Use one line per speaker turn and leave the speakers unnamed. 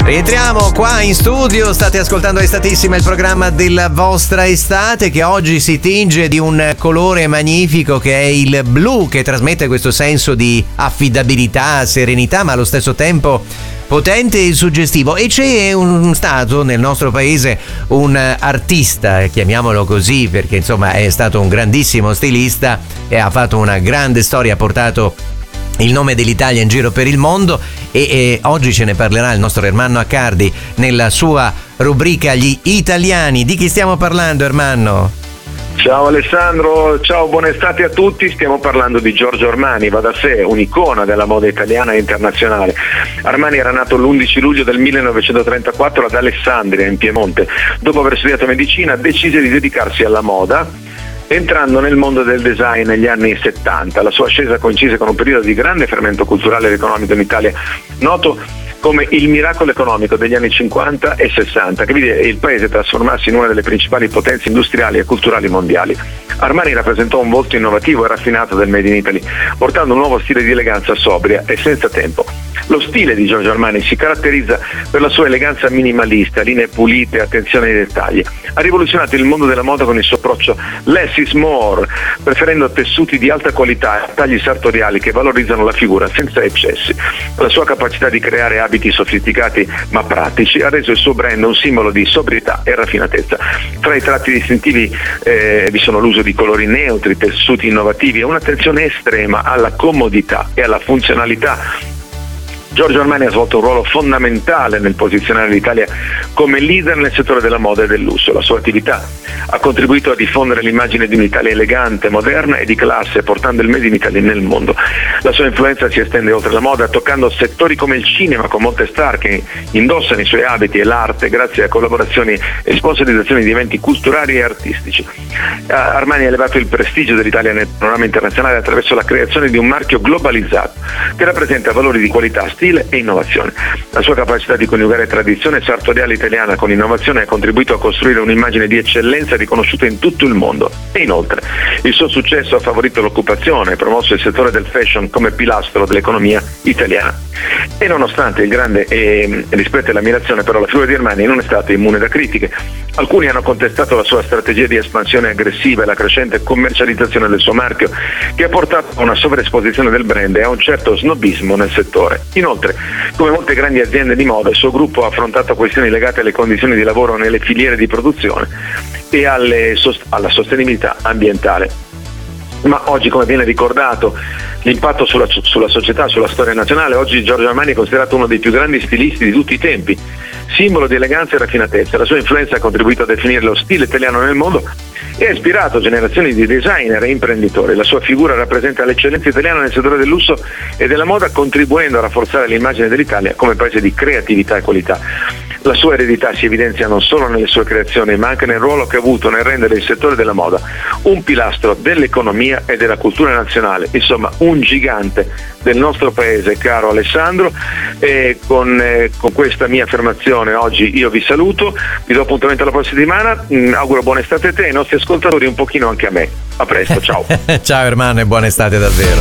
Rientriamo qua in studio, state ascoltando Estatissima, il programma della vostra estate che oggi si tinge di un colore magnifico che è il blu, che trasmette questo senso di affidabilità, serenità, ma allo stesso tempo potente e suggestivo. E c'è stato nel nostro paese un artista, chiamiamolo così perché insomma è stato un grandissimo stilista e ha fatto una grande storia, ha portato il nome dell'Italia in giro per il mondo e oggi ce ne parlerà il nostro Ermanno Accardi nella sua rubrica Gli Italiani. Di chi stiamo parlando, Ermanno?
Ciao Alessandro, ciao, buona estate a tutti. Stiamo parlando di Giorgio Armani, va da sé, un'icona della moda italiana e internazionale. Armani era nato l'11 luglio del 1934 ad Alessandria, in Piemonte. Dopo aver studiato medicina decise di dedicarsi alla moda, entrando nel mondo del design negli anni 70. La sua ascesa coincise con un periodo di grande fermento culturale ed economico in Italia, noto come il miracolo economico degli anni 50 e 60, che vide il paese trasformarsi in una delle principali potenze industriali e culturali mondiali. Armani rappresentò un volto innovativo e raffinato del Made in Italy, portando un nuovo stile di eleganza sobria e senza tempo. Lo stile di Giorgio Armani si caratterizza per la sua eleganza minimalista, linee pulite e attenzione ai dettagli. Ha rivoluzionato il mondo della moda con il suo approccio less is more, preferendo tessuti di alta qualità e tagli sartoriali che valorizzano la figura senza eccessi. La sua capacità di creare abiti sofisticati ma pratici ha reso il suo brand un simbolo di sobrietà e raffinatezza. Tra i tratti distintivi vi sono l'uso di colori neutri, tessuti innovativi e un'attenzione estrema alla comodità e alla funzionalità. Giorgio Armani ha svolto un ruolo fondamentale nel posizionare l'Italia come leader nel settore della moda e del lusso. La sua attività ha contribuito a diffondere l'immagine di un'Italia elegante, moderna e di classe, portando il Made in Italy nel mondo. La sua influenza si estende oltre la moda, toccando settori come il cinema, con molte star che indossano i suoi abiti, e l'arte, grazie a collaborazioni e sponsorizzazioni di eventi culturali e artistici. Armani ha elevato il prestigio dell'Italia nel panorama internazionale attraverso la creazione di un marchio globalizzato che rappresenta valori di qualità, stile e innovazione. La sua capacità di coniugare tradizione sartoriale italiana con innovazione ha contribuito a costruire un'immagine di eccellenza riconosciuta in tutto il mondo. E inoltre il suo successo ha favorito l'occupazione e promosso il settore del fashion come pilastro dell'economia italiana. E nonostante il grande rispetto e l'ammirazione, però la figura di Armani non è stata immune da critiche. Alcuni hanno contestato la sua strategia di espansione aggressiva e la crescente commercializzazione del suo marchio, che ha portato a una sovraesposizione del brand e a un certo snobismo nel settore. Inoltre, come molte grandi aziende di moda, il suo gruppo ha affrontato questioni legate alle condizioni di lavoro nelle filiere di produzione e alla sostenibilità ambientale. Ma oggi, come viene ricordato, l'impatto sulla società, sulla storia nazionale, oggi Giorgio Armani è considerato uno dei più grandi stilisti di tutti i tempi, simbolo di eleganza e raffinatezza. La sua influenza ha contribuito a definire lo stile italiano nel mondo e ha ispirato generazioni di designer e imprenditori. La sua figura rappresenta l'eccellenza italiana nel settore del lusso e della moda, contribuendo a rafforzare l'immagine dell'Italia come paese di creatività e qualità. La sua eredità si evidenzia non solo nelle sue creazioni, ma anche nel ruolo che ha avuto nel rendere il settore della moda un pilastro dell'economia e della cultura nazionale, insomma un gigante del nostro paese, caro Alessandro. E con questa mia affermazione oggi io vi saluto, vi do appuntamento alla prossima settimana, auguro buona estate a te e ai nostri ascoltatori, un pochino anche a me. A presto, ciao.
Ciao Ermanno e buona estate davvero.